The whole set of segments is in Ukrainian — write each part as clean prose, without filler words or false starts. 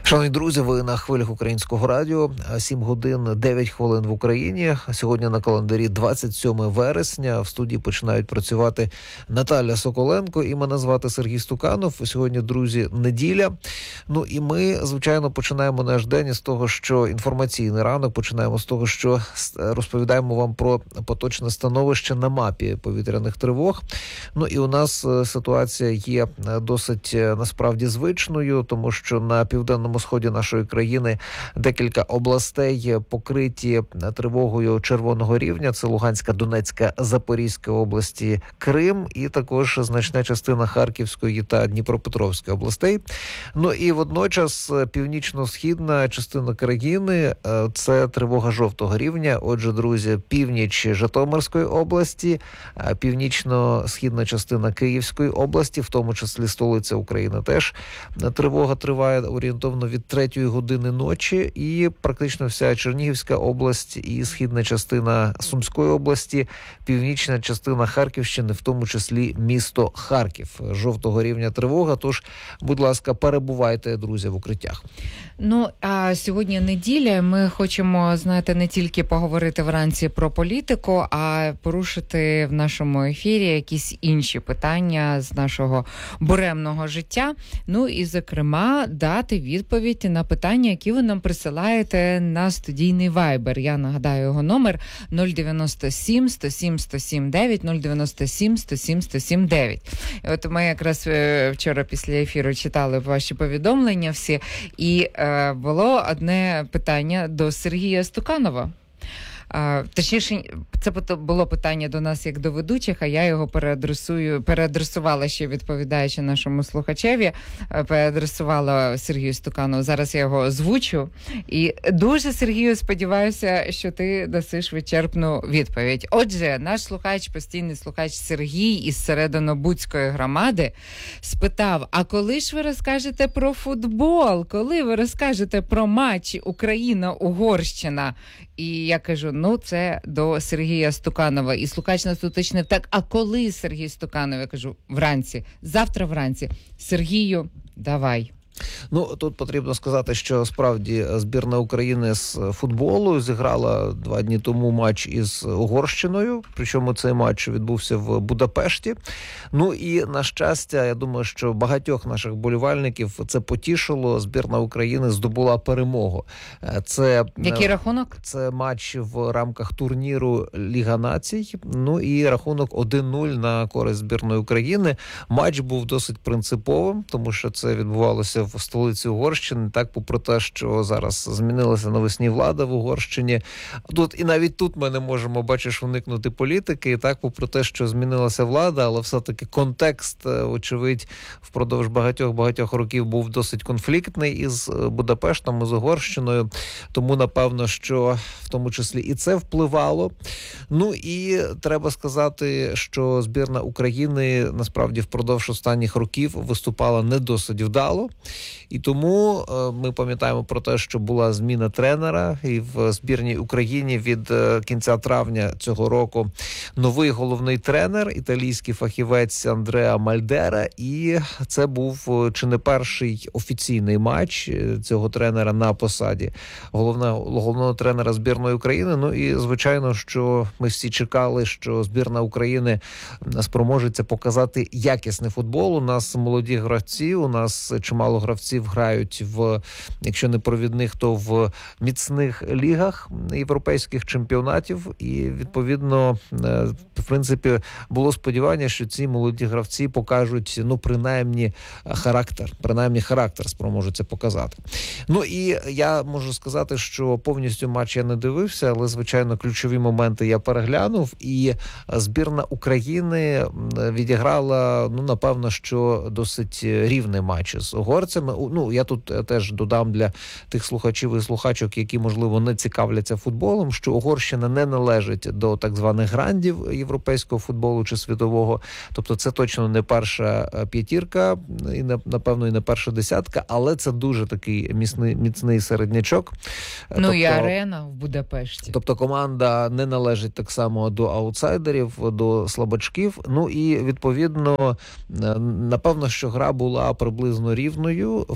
Шановні друзі, ви на хвилях Українського радіо. 7 годин 9 хвилин в Україні. Сьогодні на календарі 27 вересня. В студії починають працювати Наталя Соколенко і мене звати Сергій Стуканов. Сьогодні, друзі, неділя. Ну і ми, звичайно, починаємо наш день із того, що інформаційний ранок, починаємо з того, що розповідаємо вам про поточне становище на мапі повітряних тривог. Ну і у нас ситуація є досить, насправді, звичною, тому що на південному сході нашої країни декілька областей покриті тривогою червоного рівня. Це Луганська, Донецька, Запорізька області, Крим і також значна частина Харківської та Дніпропетровської областей. Ну і водночас північно-східна частина країни – це тривога жовтого рівня. Отже, друзі, північ Житомирської області, північно-східна частина Київської області, в тому числі столиця України теж. Тривога триває орієнтовно від 3 години ночі, і практично вся Чернігівська область і східна частина Сумської області, північна частина Харківщини, в тому числі місто Харків. Жовтого рівня тривога, тож, будь ласка, перебувайте, друзі, в укриттях. Ну, а сьогодні неділя, ми хочемо, знаєте, не тільки поговорити вранці про політику, а порушити в нашому ефірі якісь інші питання з нашого буремного життя. Ну і, зокрема, дати відповідь на питання, які ви нам присилаєте на студійний Viber. Я нагадаю його номер 097 107 107 9, 097 107 107 9. І от ми якраз вчора після ефіру читали ваші повідомлення всі, і було одне питання до Сергія Стуканова. Точніше, це було питання до нас як до ведучих, а я його переадресувала ще, відповідаючи нашому слухачеві, переадресувала Сергію Стуканову. Зараз я його озвучу. І дуже, Сергію, сподіваюся, що ти дасиш вичерпну відповідь. Отже, наш слухач, постійний слухач Сергій із Серединобудської громади спитав, а коли ж ви розкажете про футбол? Коли ви розкажете про матч Україна-Угорщина? І я кажу, ну, це до Сергія Стуканова. І слухач нас уточнив, так, а коли, Сергій Стуканов? Я кажу, вранці, завтра вранці. Сергію, давай. Ну, тут потрібно сказати, що справді збірна України з футболу зіграла 2 дні тому матч із Угорщиною, причому цей матч відбувся в Будапешті. Ну і, на щастя, я думаю, що багатьох наших болівальників це потішило. Збірна України здобула перемогу. Який рахунок? Це матч в рамках турніру Ліга Націй. Ну і рахунок 1-0 на користь збірної України. Матч був досить принциповим, тому що це відбувалося в столиці Угорщини, так, попри те, що зараз змінилася навесні влада в Угорщині. Тут, і навіть тут ми не можемо, бачиш, уникнути політики, і так, попри те, що змінилася влада, але все-таки контекст, очевидь, впродовж багатьох років був досить конфліктний із Будапештом, із Угорщиною, тому, напевно, що в тому числі і це впливало. Ну і треба сказати, що збірна України, насправді, впродовж останніх років виступала не досить вдало. І тому ми пам'ятаємо про те, що була зміна тренера, і в збірній Україні від кінця травня цього року новий головний тренер, італійський фахівець Андреа Мальдера, і це був чи не перший офіційний матч цього тренера на посаді головного тренера збірної України. Ну і, звичайно, що ми всі чекали, що збірна України спроможеться показати якісний футбол. У нас молоді гравці, у нас чимало гравців грають якщо не провідних, то в міцних лігах європейських чемпіонатів. І, відповідно, в принципі, було сподівання, що ці молоді гравці покажуть, ну, принаймні характер спроможуться показати. Ну, і я можу сказати, що повністю матч я не дивився, але, звичайно, ключові моменти я переглянув, і збірна України відіграла, ну, напевно, що досить рівний матч з угорцями. Ну, я тут теж додам для тих слухачів і слухачок, які, можливо, не цікавляться футболом, що Угорщина не належить до так званих грандів європейського футболу чи світового. Тобто це точно не перша п'ятірка, і, напевно, і не перша десятка, але це дуже такий міцний середнячок. Ну, і арена в Будапешті. Тобто команда не належить так само до аутсайдерів, до слабачків. Ну і, відповідно, напевно, що гра була приблизно рівною.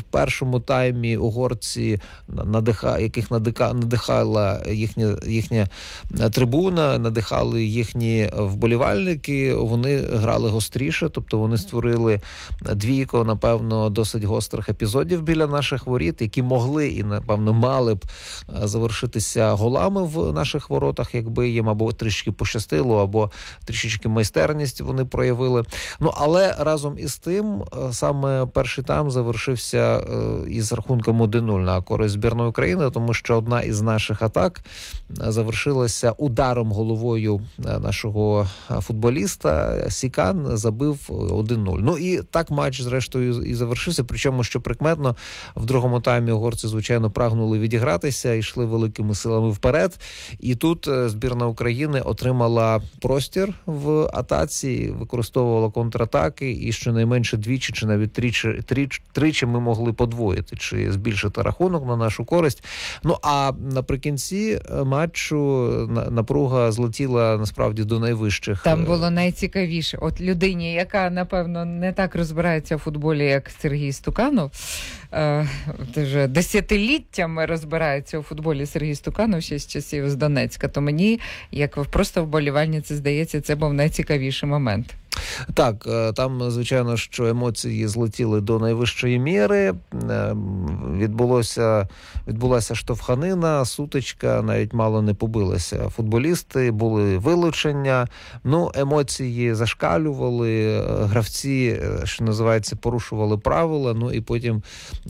в першому таймі угорці, яких надихала їхня трибуна, надихали їхні вболівальники, вони грали гостріше, тобто вони створили двійко, напевно, досить гострих епізодів біля наших воріт, які могли і, напевно, мали б завершитися голами в наших воротах, якби їм або трішки пощастило, або трішечки майстерність вони проявили. Ну, але разом із тим, саме перший тайм завершився із рахунком 1-0 на користь збірної України, тому що одна із наших атак завершилася ударом головою нашого футболіста. Сікан забив 1-0. Ну і так матч, зрештою, і завершився. Причому, що прикметно, в другому таймі угорці, звичайно, прагнули відігратися, йшли великими силами вперед. І тут збірна України отримала простір в атаці, використовувала контратаки, і щонайменше двічі, чи навіть тричі ми могли подвоїти, чи збільшити рахунок на нашу користь. Ну, а наприкінці матчу напруга злетіла, насправді, до найвищих. Там було найцікавіше. От людині, яка, напевно, не так розбирається в футболі, як Сергій Стуканов, вже десятиліттями розбирається у футболі Сергій Стуканов ще з часів з Донецька, то мені, як просто вболівальниці, здається, це був найцікавіший момент. Так, там, звичайно, що емоції злетіли до найвищої міри, відбулася штовханина, сутичка, навіть мало не побилися футболісти, були вилучення, ну, емоції зашкалювали, гравці, що називається, порушували правила, ну, і потім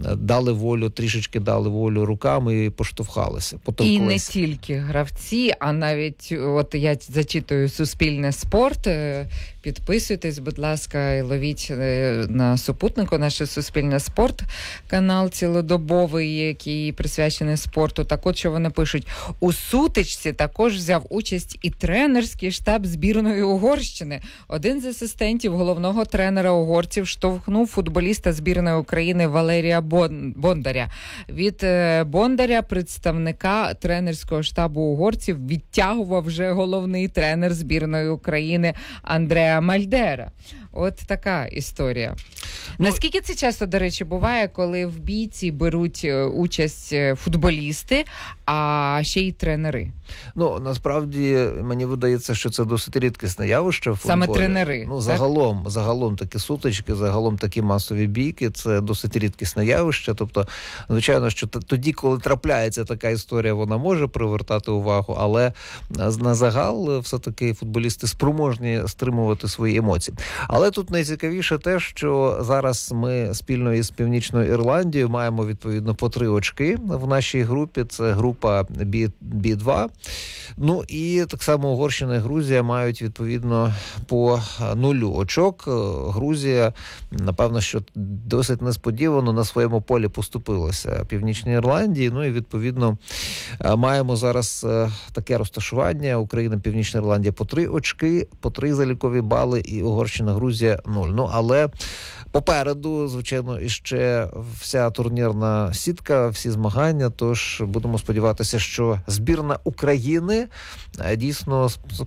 трішечки дали волю рукам і поштовхалися, потовклися. І не тільки гравці, а навіть, от я зачитую Суспільне спорт, підписуйтесь, будь ласка, і ловіть на супутнику наш Суспільне спорт, канал цілодобовий, який присвячений спорту. Так от, що вони пишуть. У сутичці також взяв участь і тренерський штаб збірної Угорщини. Один з асистентів головного тренера угорців штовхнув футболіста збірної України Валерія Бондаря. Від Бондаря, представника тренерського штабу угорців, відтягував вже головний тренер збірної України Андреа Мальдера. От така історія. Наскільки це часто, до речі, буває, коли в бійці беруть участь футболісти, а ще й тренери? Ну, насправді, мені видається, що це досить рідкісне явище в футболі. Саме тренери. Ну, загалом такі сутички, загалом такі масові бійки, це досить рідкісне явище. Тобто, звичайно, що тоді, коли трапляється така історія, вона може привертати увагу, але на загал все-таки футболісти спроможні стримувати свої емоції. Але тут найцікавіше те, що зараз ми спільно із Північною Ірландією маємо, відповідно, по 3 очки в нашій групі. Це група B2. Ну і так само Угорщина і Грузія мають, відповідно, по 0 очок. Грузія, напевно, що досить несподівано на своєму полі поступилася Північній Ірландії. Ну і, відповідно, маємо зараз таке розташування. Україна, Північна Ірландія по 3 очки, по 3 залікові бали, і Угорщина, Грузія 0. Ну, але попереду, звичайно, іще вся турнірна сітка, всі змагання, тож будемо сподіватися, що збірна України дійсно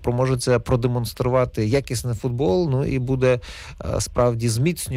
спроможеться продемонструвати якісний футбол, ну і буде справді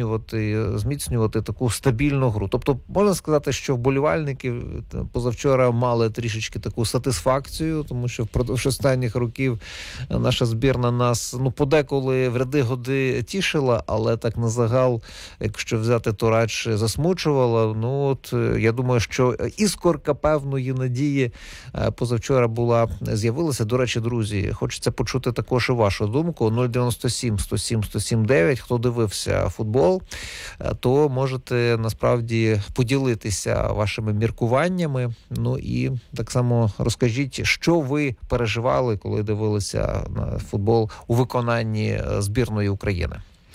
зміцнювати таку стабільну гру. Тобто, можна сказати, що вболівальники позавчора мали трішечки таку сатисфакцію, тому що впродовж останніх років наша збірна нас, подеколи в ряди-годи тішила, але так на загал, якщо взяти, то радше засмучувала. Я думаю, що іскорка певної надії позавчора з'явилася. До речі, друзі, хочеться почути також і вашу думку. 097 107 107 9. Хто дивився футбол, то можете насправді поділитися вашими міркуваннями. Ну і так само розкажіть, що ви переживали, коли дивилися на футбол у виконанні збірної України.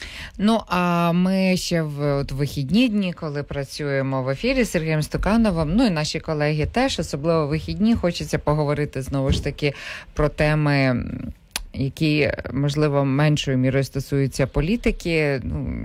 А ми ще в вихідні дні, коли працюємо в ефірі з Сергієм Стукановим, і наші колеги теж, особливо в вихідні, хочеться поговорити знову ж таки про теми, які, можливо, меншою мірою стосуються політики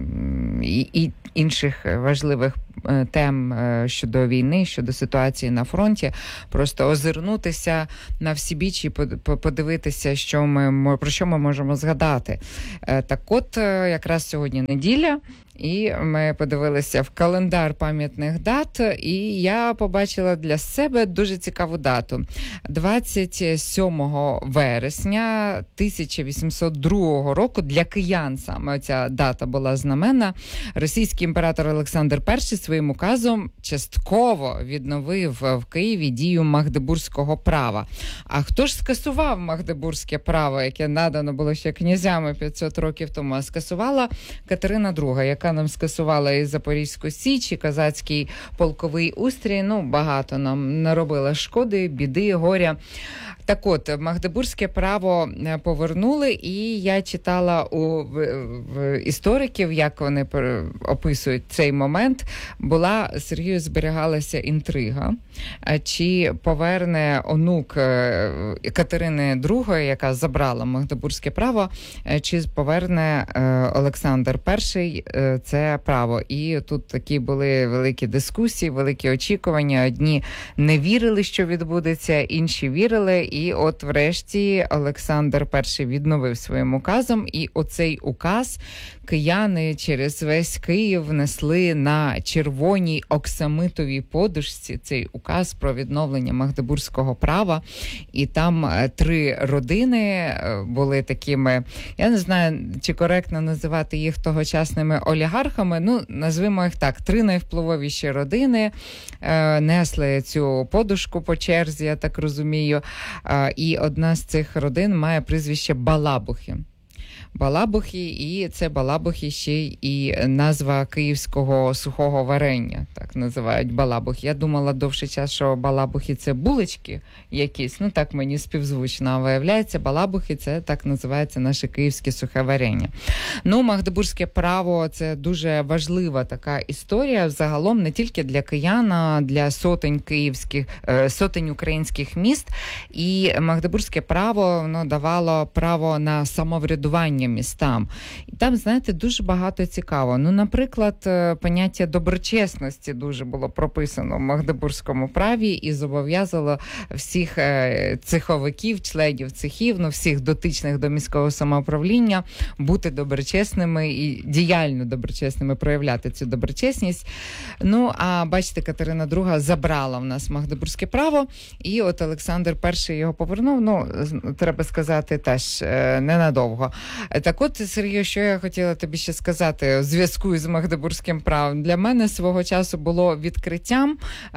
і інших важливих тем щодо війни, щодо ситуації на фронті. Просто озирнутися на всі біч і подивитися, про що ми можемо згадати. Так от, якраз сьогодні неділя, І ми подивилися в календар пам'ятних дат, і я побачила для себе дуже цікаву дату. 27 вересня 1802 року для киян саме ця дата була знаменна. Російський імператор Олександр І своїм указом частково відновив в Києві дію магдебурзького права. А хто ж скасував магдебурзьке право, яке надано було ще князями 500 років тому? А скасувала Катерина II, яка нам скасувала і Запорізьку Січ, і козацький полковий устрій. Ну, багато нам наробила шкоди, біди, горя. Так от, магдебурзьке право повернули, і я читала в істориків, як вони описують цей момент. Була, Сергію, зберігалася інтрига, чи поверне онук Катерини II, яка забрала магдебурзьке право, чи поверне Олександр І це право. І тут такі були великі дискусії, великі очікування. Одні не вірили, що відбудеться, інші вірили. І от врешті Олександр І відновив своїм указом, і оцей указ кияни через весь Київ несли на червоній оксамитовій подушці цей указ про відновлення магдебурзького права. І там 3 родини були такими, я не знаю, чи коректно називати їх тогочасними олігархами, ну, назвемо їх так, 3 найвпливовіші родини несли цю подушку по черзі, я так розумію. І одна з цих родин має прізвище Балабухи. Балабухи, і це Балабухи ще і назва київського сухого варення, так називають Балабухи. Я думала довший час, що Балабухи це булочки якісь, ну так мені співзвучно, а виявляється, Балабухи це так називається наше київське сухе варення. Ну, магдебурзьке право – це дуже важлива така історія, взагалом не тільки для киян, а для сотень українських міст. І магдебурзьке право, воно давало право на самоврядування містам. І там, знаєте, дуже багато цікаво. Ну, наприклад, поняття доброчесності дуже було прописано в магдебурзькому праві і зобов'язало всіх цеховиків, членів цехів, ну, всіх дотичних до міського самоуправління бути доброчесними і діяльно доброчесними, проявляти цю доброчесність. Ну, а бачите, Катерина II забрала в нас магдебурзьке право, і от Олександр І його повернув, ну, треба сказати, теж ненадовго. Так от, Сергію, що я хотіла тобі ще сказати у зв'язку з магдебурзьким правом. Для мене свого часу було відкриттям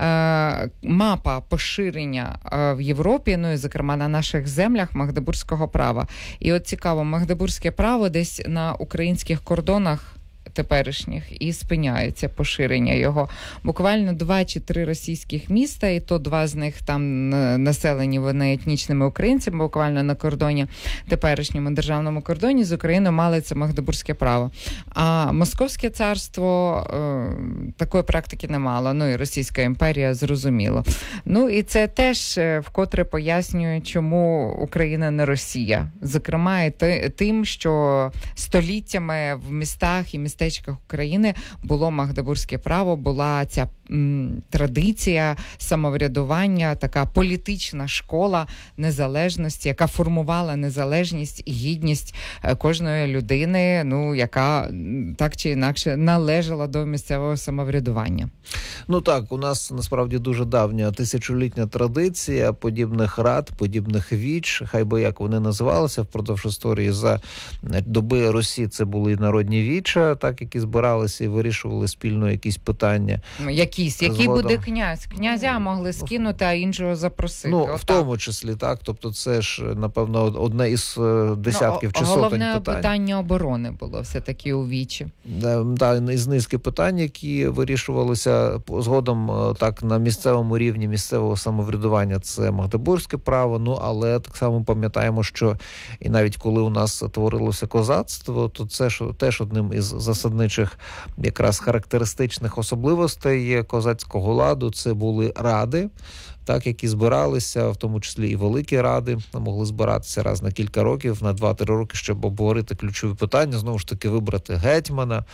мапа поширення в Європі, ну і, зокрема, на наших землях магдебурзького права. І от цікаво, магдебурзьке право десь на українських кордонах теперішніх і спиняється поширення його. Буквально 2 чи 3 російських міста, і то 2 з них там населені вони етнічними українцями, буквально на кордоні, теперішньому державному кордоні з Україною мали це магдебурзьке право. А Московське царство такої практики не мало, ну і Російська імперія, зрозуміло. Ну і це теж вкотре пояснює, чому Україна не Росія. Зокрема, і тим, що століттями в містах і містечках України було магдебурзьке право, була ця традиція самоврядування, така політична школа незалежності, яка формувала незалежність і гідність кожної людини, ну, яка так чи інакше належала до місцевого самоврядування. Ну так, у нас насправді дуже давня тисячолітня традиція подібних рад, подібних віч, хай би як вони називалися впродовж історії. За доби Русі це були народні віча, так, які збиралися і вирішували спільно якісь питання. Який буде князь? Князя могли скинути, а іншого запросити. Ну, в тому числі, так. Тобто це ж, напевно, одне із десятків чи сотень питань. Головне питання оборони було все-таки у вічі. Так, із низки питань, які вирішувалися згодом так на місцевому рівні місцевого самоврядування. Це магдебурзьке право, ну, але так само пам'ятаємо, що і навіть коли у нас творилося козацтво, то це ж теж одним із засадничих якраз характеристичних особливостей козацького ладу це були ради, так, які збиралися, в тому числі і великі ради могли збиратися раз на кілька років, на 2-3 роки, щоб обговорити ключові питання, знову ж таки вибрати гетьмана.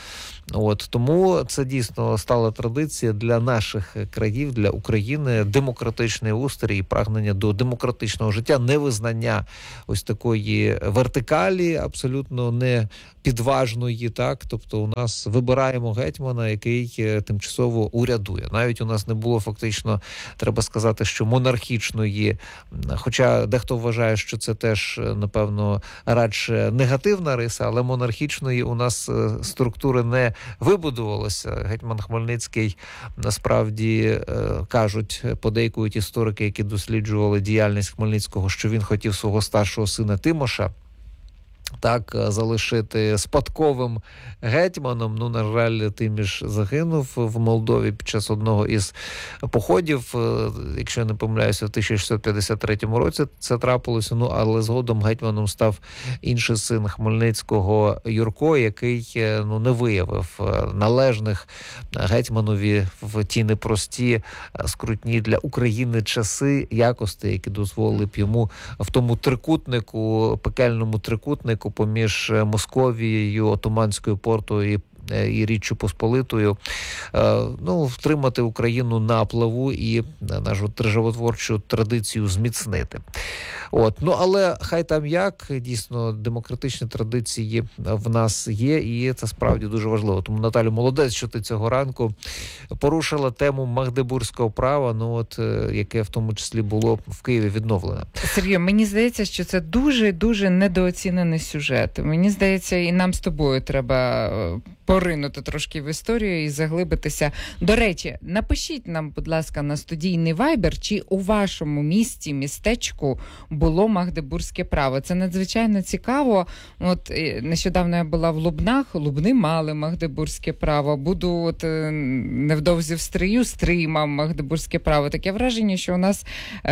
Тому це дійсно стала традиція для наших країв, для України, демократичний устрій, прагнення до демократичного життя, невизнання ось такої вертикалі, абсолютно не підважної, так, тобто у нас вибираємо гетьмана, який тимчасово урядує. Навіть у нас не було фактично, треба сказати, що монархічної, хоча дехто вважає, що це теж, напевно, радше негативна риса, але монархічної у нас структури не вибудувалося. Гетьман Хмельницький, насправді, кажуть, подейкують історики, які досліджували діяльність Хмельницького, що він хотів свого старшого сина Тимоша так залишити спадковим гетьманом. На жаль, Тиміш загинув в Молдові під час одного із походів, якщо я не помиляюся, в 1653 році це трапилося, але згодом гетьманом став інший син Хмельницького Юрко, який не виявив належних гетьманові в ті непрості, скрутні для України часи якості, які дозволили б йому в тому трикутнику, пекельному трикутнику поміж Московією, Отоманською Портою і Річчю Посполитою, втримати Україну на плаву і нашу державотворчу традицію зміцнити. Але хай там як, дійсно, демократичні традиції в нас є, і це справді дуже важливо. Тому, Наталю, молодець, що ти цього ранку порушила тему магдебурзького права, яке в тому числі було в Києві відновлене. Сергій, мені здається, що це дуже-дуже недооцінений сюжет. Мені здається, і нам з тобою треба поринути трошки в історію і заглибитися. До речі, напишіть нам, будь ласка, на студійний вайбер, чи у вашому місті, містечку було магдебурзьке право. Це надзвичайно цікаво. Нещодавно я була в Лубнах, Лубни мали магдебурзьке право. Буду невдовзі в Стрию, Стрий мав магдебурзьке право. Таке враження, що у нас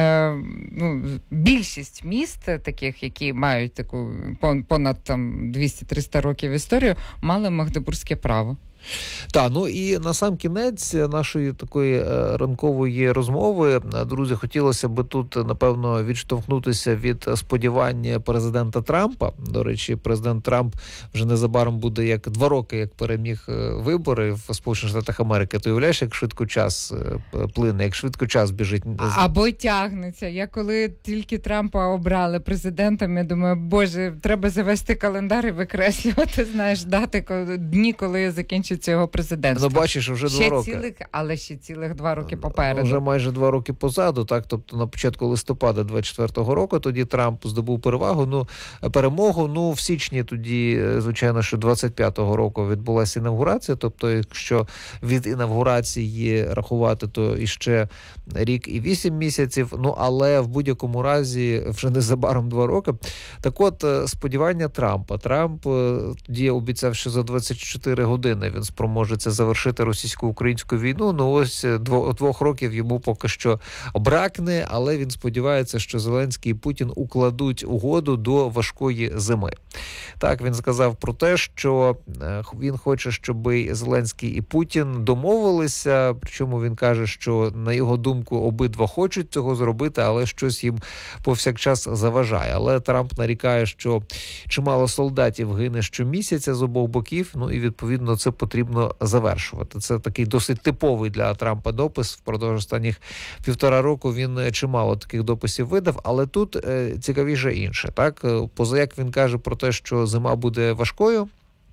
більшість міст таких, які мають таку понад 200-300 років історію, мали магдебурзьке право. Так, і на сам кінець нашої такої ранкової розмови, друзі, хотілося б тут, напевно, відштовхнутися від сподівань президента Трампа. До речі, президент Трамп вже незабаром буде 2 роки, як переміг вибори в Сполучених Штатах Америки. Ти уявляєш, як швидко час плине, як швидко час біжить? Або тягнеться. Я коли тільки Трампа обрали президентом, я думаю, боже, треба завести календар і викреслювати, знаєш, дати, дні, коли закінчиться його президентства. Бачиш, вже 2 роки. Але ще цілих 2 роки попереду. Вже майже 2 роки позаду, так, тобто на початку листопада 24-го року тоді Трамп здобув перемогу. В січні тоді, звичайно, що 25-го року відбулася інавгурація, тобто якщо від інавгурації рахувати, то іще рік і 8 місяців, але в будь-якому разі вже незабаром 2 роки. Так от, сподівання Трампа. Трамп тоді обіцяв, що за 24 години він спроможеться завершити російсько-українську війну. Ось 2 років йому поки що бракне, але він сподівається, що Зеленський і Путін укладуть угоду до важкої зими. Так, він сказав про те, що він хоче, щоб Зеленський і Путін домовилися, причому він каже, що, на його думку, обидва хочуть цього зробити, але щось їм повсякчас заважає. Але Трамп нарікає, що чимало солдатів гине щомісяця з обох боків, і, відповідно, це потрібно завершувати. Це такий досить типовий для Трампа допис. Впродовж останніх 1,5 року він чимало таких дописів видав, але тут цікавіше інше. Так, позаяк він каже про те, що зима буде важкою.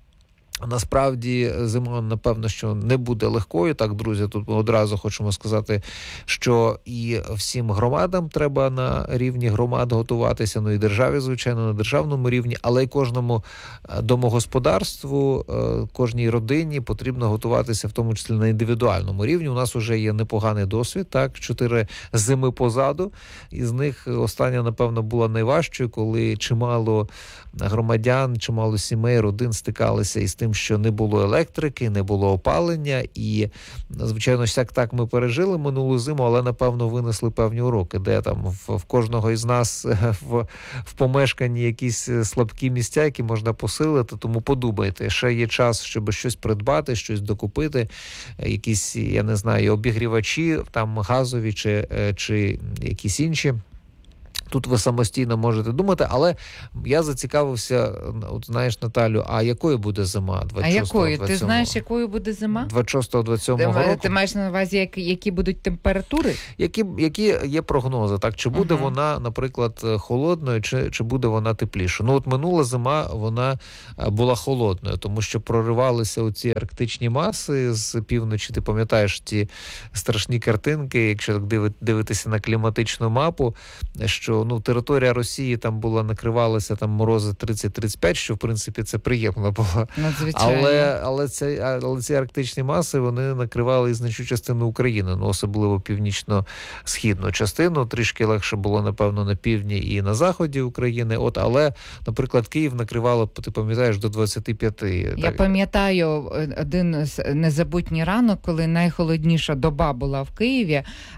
Насправді, зима, напевно, що не буде легкою. Так, друзі, тут ми одразу хочемо сказати, що і всім громадам треба на рівні громад готуватися, і державі, звичайно, на державному рівні, але й кожному домогосподарству, кожній родині потрібно готуватися, в тому числі на індивідуальному рівні. У нас вже є непоганий досвід, так, 4 зими позаду, із них остання, напевно, була найважчою, коли чимало громадян, чимало сімей, родин стикалися із тим, тим, що не було електрики, не було опалення, і, звичайно, так ми пережили минулу зиму, але, напевно, винесли певні уроки, де там в кожного із нас в помешканні якісь слабкі місця, які можна посилити, тому подумайте, ще є час, щоб щось придбати, щось докупити, якісь, я не знаю, обігрівачі, там газові чи якісь інші. Тут ви самостійно можете думати, але я зацікавився, от знаєш, Наталю, а якою буде зима 26-го? А якою? Ти знаєш, якою буде зима? 26-27 року? Ти маєш на увазі, які будуть температури? Які є прогнози, так? Чи буде вона, наприклад, холодною, чи буде вона теплішою? Ну, от минула зима, вона була холодною, тому що проривалися оці арктичні маси з півночі. Ти пам'ятаєш ті страшні картинки, якщо так дивитися на кліматичну мапу, що територія Росії там накривалася там морози 30-35, що в принципі це приємно було. Надзвичайно. Але ці арктичні маси, вони накривали і значну частину України, особливо північно-східну частину. Трішки легше було, напевно, на півдні і на заході України. Але, наприклад, Київ накривало, ти пам'ятаєш, до 25. Я пам'ятаю один незабутній ранок, коли найхолодніша доба була в Києві,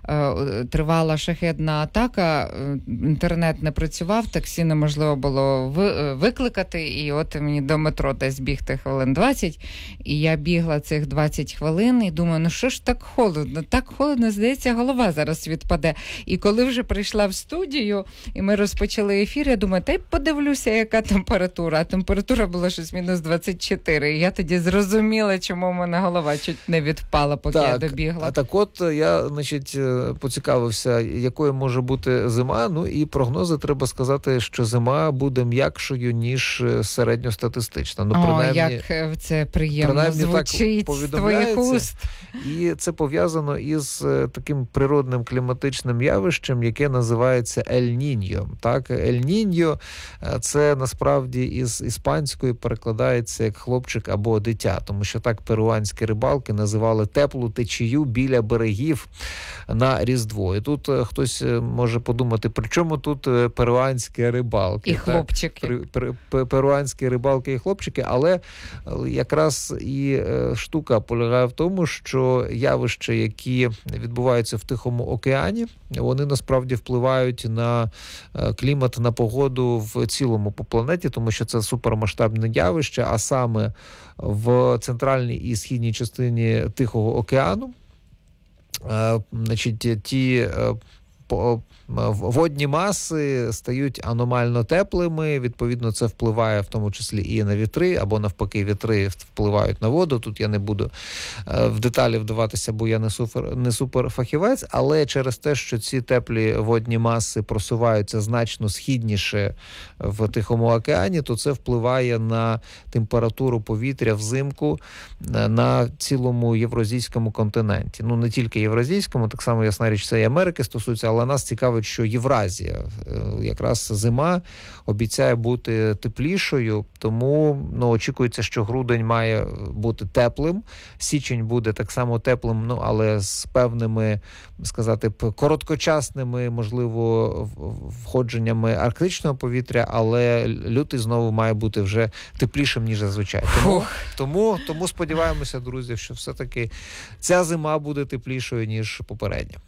тривала шахедна атака, інтернет не працював, таксі неможливо було викликати, і от мені до метро десь бігти хвилин 20, і я бігла цих 20 хвилин, і думаю, що ж так холодно, здається, голова зараз відпаде. І коли вже прийшла в студію, і ми розпочали ефір, я думаю, подивлюся, яка температура. А температура була щось мінус 24, і я тоді зрозуміла, чому в мене голова чуть не відпала, поки я добігла. Так от, я, поцікавився, якою може бути зима, і прогнози, треба сказати, що зима буде м'якшою, ніж середньостатистична. Як це приємно звучить з твоїх уст. І це пов'язано із таким природним кліматичним явищем, яке називається Ель-Ніньо. Так, Ель-Ніньо – це насправді із іспанської перекладається як хлопчик або дитя, тому що так перуанські рибалки називали теплу течію біля берегів на Різдво. І тут хтось може подумати, при чому тут перуанські рибалки? І хлопчики. Перуанські рибалки і хлопчики, але якраз і штука полягає в тому, що явища, які відбуваються в Тихому океані, вони насправді впливають на клімат, на погоду в цілому по планеті, тому що це супермасштабне явище, а саме в центральній і східній частині Тихого океану, ті водні маси стають аномально теплими, відповідно це впливає в тому числі і на вітри, або навпаки вітри впливають на воду. Тут я не буду в деталі вдаватися, бо я не суперфахівець, але через те, що ці теплі водні маси просуваються значно східніше в Тихому океані, то це впливає на температуру повітря взимку на цілому євразійському континенті. Не тільки євразійському, так само, ясна річ, це і Америки стосується, але нас цікавить, що Євразія, якраз зима обіцяє бути теплішою, тому очікується, що грудень має бути теплим, січень буде так само теплим, але з певними, сказати, короткочасними, можливо, входженнями арктичного повітря, але лютий знову має бути вже теплішим, ніж зазвичай. Тому сподіваємося, друзі, що все-таки ця зима буде теплішою, ніж попередня.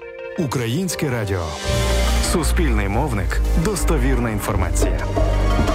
Українське радіо. Суспільний мовник. Достовірна інформація.